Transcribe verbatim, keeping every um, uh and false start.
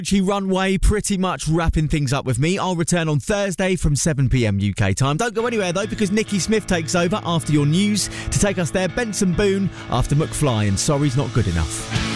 Runway pretty much wrapping things up with me. I'll return on Thursday from seven p.m. U K time. Don't go anywhere though, because Nikki Smith takes over after your news to take us there. Benson Boone after McFly and Sorry's Not Good Enough.